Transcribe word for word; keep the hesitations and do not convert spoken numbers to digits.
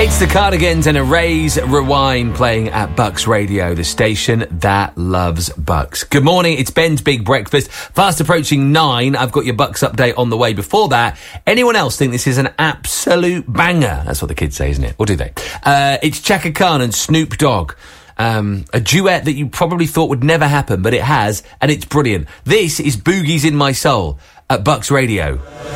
It's the Cardigans and Erase Rewind playing at Bucks Radio, the station that loves Bucks. Good morning, it's Ben's Big Breakfast. Fast approaching nine. I've got your Bucks update on the way. Before that, anyone else think this is an absolute banger? That's what the kids say, isn't it? Or do they? Uh, it's Chaka Khan and Snoop Dogg. Um, a duet that you probably thought would never happen, but it has, and it's brilliant. This is Boogies in My Soul at Bucks Radio.